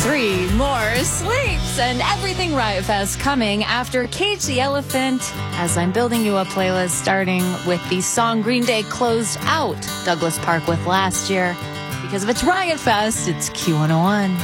3 more sleeps and everything Riot Fest coming after Cage the Elephant, as I'm building you a playlist starting with the song Green Day closed out Douglas Park with last year. Because of its Riot Fest, it's Q101.